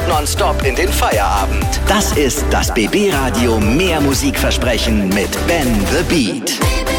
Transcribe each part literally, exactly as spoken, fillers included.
nonstop in den Feierabend. Das ist das B B-Radio Mehr Musikversprechen mit Ben the Beat.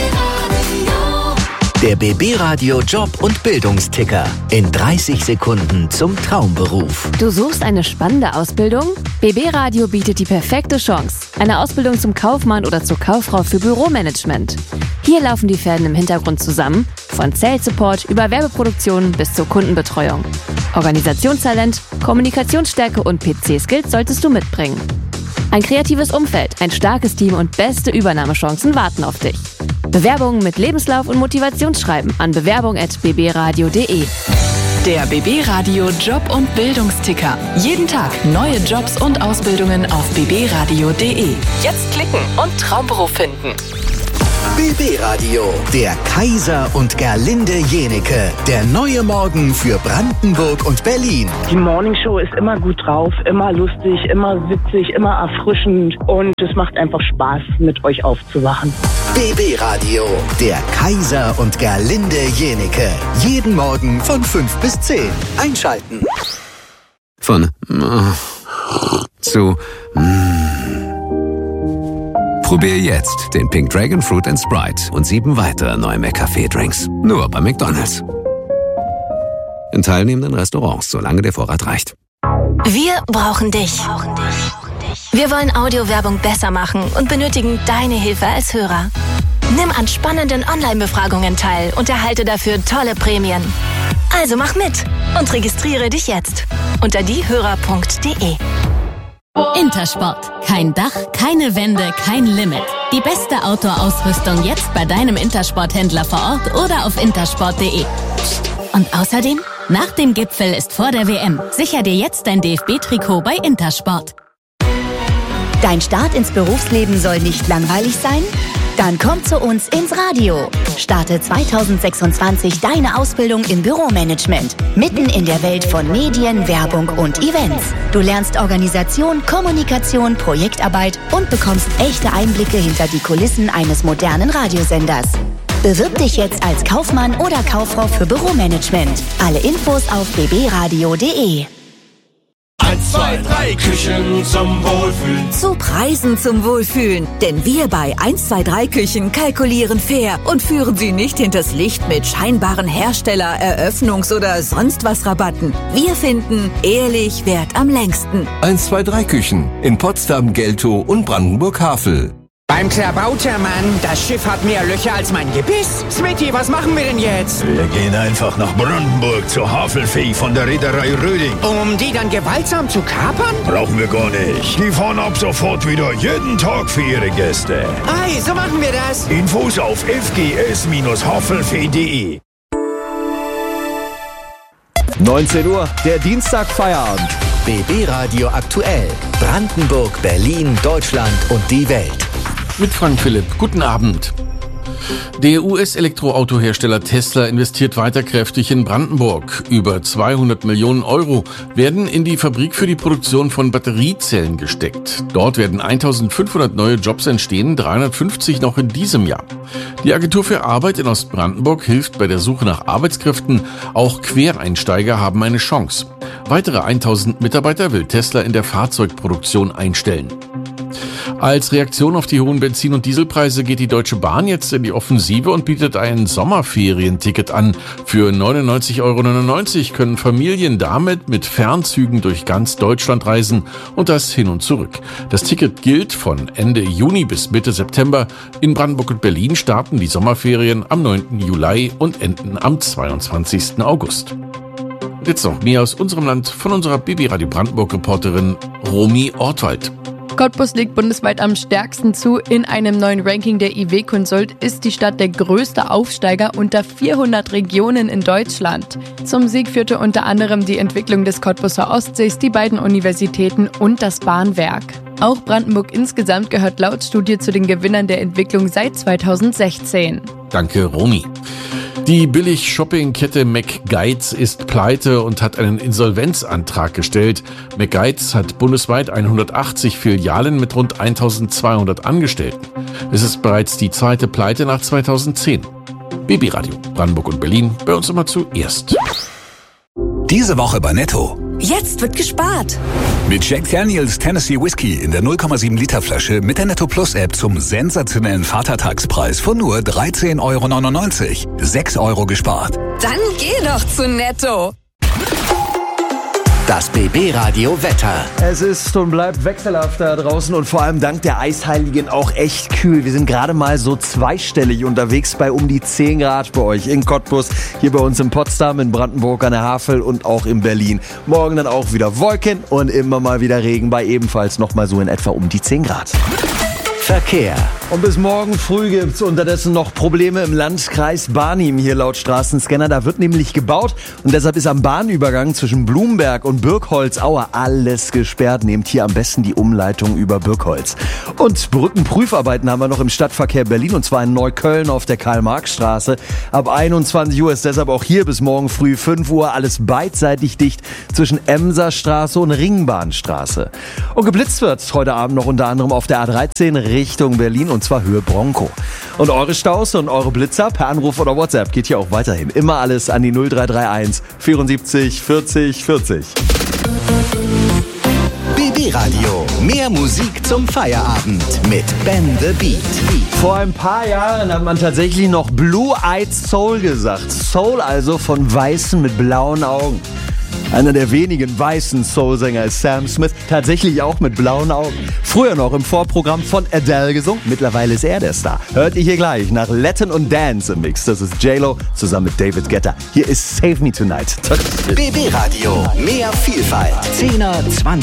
Der B B-Radio Job- und Bildungsticker. In dreißig Sekunden zum Traumberuf. Du suchst eine spannende Ausbildung? B B-Radio bietet die perfekte Chance. Eine Ausbildung zum Kaufmann oder zur Kauffrau für Büromanagement. Hier laufen die Fäden im Hintergrund zusammen. Von Sales-Support über Werbeproduktion bis zur Kundenbetreuung. Organisationstalent, Kommunikationsstärke und P C-Skills solltest du mitbringen. Ein kreatives Umfeld, ein starkes Team und beste Übernahmechancen warten auf dich. Bewerbungen mit Lebenslauf und Motivationsschreiben an bewerbung at b b radio punkt d e. Der B B-Radio Job- und Bildungsticker. Jeden Tag neue Jobs und Ausbildungen auf b b radio punkt d e. Jetzt klicken und Traumberuf finden. B B-Radio, der Kaiser und Gerlinde Jenike. Der neue Morgen für Brandenburg und Berlin. Die Morningshow ist immer gut drauf, immer lustig, immer witzig, immer erfrischend. Und es macht einfach Spaß, mit euch aufzuwachen. B B-Radio, der Kaiser und Gerlinde Jenike. Jeden Morgen von fünf bis zehn. Einschalten. Von zu Probier jetzt den Pink Dragon Fruit and Sprite und sieben weitere neue McCafé-Drinks. Nur bei McDonald's. In teilnehmenden Restaurants, solange der Vorrat reicht. Wir brauchen dich. Wir wollen Audiowerbung besser machen und benötigen deine Hilfe als Hörer. Nimm an spannenden Online-Befragungen teil und erhalte dafür tolle Prämien. Also mach mit und registriere dich jetzt unter diehörer punkt d e. Intersport. Kein Dach, keine Wände, kein Limit. Die beste Outdoor-Ausrüstung jetzt bei deinem Intersport-Händler vor Ort oder auf intersport punkt d e. Und außerdem, nach dem Gipfel ist vor der W M. Sicher dir jetzt dein D F B-Trikot bei Intersport. Dein Start ins Berufsleben soll nicht langweilig sein? Dann komm zu uns ins Radio. Starte zwanzig sechsundzwanzig deine Ausbildung im Büromanagement. Mitten in der Welt von Medien, Werbung und Events. Du lernst Organisation, Kommunikation, Projektarbeit und bekommst echte Einblicke hinter die Kulissen eines modernen Radiosenders. Bewirb dich jetzt als Kaufmann oder Kauffrau für Büromanagement. Alle Infos auf b b radio punkt d e. eins, zwei, drei Küchen zum Wohlfühlen. Zu Preisen zum Wohlfühlen. Denn wir bei eins zwei drei Küchen kalkulieren fair und führen Sie nicht hinters Licht mit scheinbaren Hersteller-, Eröffnungs- oder sonst was Rabatten. Wir finden, ehrlich währt am längsten. eins zwei drei Küchen in Potsdam, Geltow und Brandenburg-Havel. Beim Klabautermann, das Schiff hat mehr Löcher als mein Gebiss. Smitty, was machen wir denn jetzt? Wir gehen einfach nach Brandenburg zur Havelfee von der Reederei Röding. Um die dann gewaltsam zu kapern? Brauchen wir gar nicht. Die fahren ab sofort wieder jeden Tag für ihre Gäste. Ei, so machen wir das. Infos auf f g s havelfee punkt d e. neunzehn Uhr, der Dienstag-Feierabend. B B-Radio aktuell. Brandenburg, Berlin, Deutschland und die Welt. Mit Frank Philipp. Guten Abend. Der U S-Elektroautohersteller Tesla investiert weiter kräftig in Brandenburg. Über zweihundert Millionen Euro werden in die Fabrik für die Produktion von Batteriezellen gesteckt. Dort werden eintausendfünfhundert neue Jobs entstehen, dreihundertfünfzig noch in diesem Jahr. Die Agentur für Arbeit in Ostbrandenburg hilft bei der Suche nach Arbeitskräften. Auch Quereinsteiger haben eine Chance. Weitere eintausend Mitarbeiter will Tesla in der Fahrzeugproduktion einstellen. Als Reaktion auf die hohen Benzin- und Dieselpreise geht die Deutsche Bahn jetzt in die Offensive und bietet ein Sommerferienticket an. Für neunundneunzig Euro neunundneunzig können Familien damit mit Fernzügen durch ganz Deutschland reisen und das hin und zurück. Das Ticket gilt von Ende Juni bis Mitte September. In Brandenburg und Berlin starten die Sommerferien am neunten Juli und enden am zweiundzwanzigsten August. Und jetzt noch mehr aus unserem Land von unserer B B-Radio Brandenburg-Reporterin Romy Ortwald. Cottbus liegt bundesweit am stärksten zu. In einem neuen Ranking der I W-Consult ist die Stadt der größte Aufsteiger unter vierhundert Regionen in Deutschland. Zum Sieg führte unter anderem die Entwicklung des Cottbuser Ostsees, die beiden Universitäten und das Bahnwerk. Auch Brandenburg insgesamt gehört laut Studie zu den Gewinnern der Entwicklung seit zweitausendsechzehn. Danke, Romy. Die Billig-Shopping-Kette McGuides ist pleite und hat einen Insolvenzantrag gestellt. McGuides hat bundesweit hundertachtzig Filialen mit rund eintausendzweihundert Angestellten. Es ist bereits die zweite Pleite nach zweitausendzehn. B B-Radio, Brandenburg und Berlin, bei uns immer zuerst. Diese Woche bei Netto. Jetzt wird gespart. Mit Jack Daniels Tennessee Whiskey in der null Komma sieben Liter Flasche mit der Netto Plus App zum sensationellen Vatertagspreis von nur dreizehn Euro neunundneunzig. sechs Euro gespart. Dann geh doch zu Netto. Das B B-Radio Wetter. Es ist und bleibt wechselhaft da draußen und vor allem dank der Eisheiligen auch echt kühl. Wir sind gerade mal so zweistellig unterwegs bei um die zehn Grad bei euch in Cottbus, hier bei uns in Potsdam, in Brandenburg an der Havel und auch in Berlin. Morgen dann auch wieder Wolken und immer mal wieder Regen bei ebenfalls nochmal so in etwa um die zehn Grad. Verkehr. Und bis morgen früh gibt's unterdessen noch Probleme im Landkreis Barnim hier laut Straßenscanner. Da wird nämlich gebaut und deshalb ist am Bahnübergang zwischen Blumberg und Birkholz-Aue alles gesperrt. Nehmt hier am besten die Umleitung über Birkholz. Und Brückenprüfarbeiten haben wir noch im Stadtverkehr Berlin und zwar in Neukölln auf der Karl-Marx-Straße. Ab einundzwanzig Uhr ist deshalb auch hier bis morgen früh fünf Uhr alles beidseitig dicht zwischen Emserstraße und Ringbahnstraße. Und geblitzt wird heute Abend noch unter anderem auf der A dreizehn Richtung Berlin und zwar Höhe Bronco. Und eure Staus und eure Blitzer per Anruf oder WhatsApp geht hier auch weiterhin. Immer alles an die null drei drei eins vierundsiebzig vierzig vierzig. B B-Radio. Mehr Musik zum Feierabend mit Ben the Beat. Vor ein paar Jahren hat man tatsächlich noch Blue-Eyed Soul gesagt. Soul also von Weißen mit blauen Augen. Einer der wenigen weißen Soul-Sänger ist Sam Smith, tatsächlich auch mit blauen Augen. Früher noch im Vorprogramm von Adele gesungen, mittlerweile ist er der Star. Hört ihr hier gleich nach Latin und Dance im Mix. Das ist J-Lo zusammen mit David Guetta. Hier ist Save Me Tonight. B B-Radio, mehr Vielfalt. zehner, zwanziger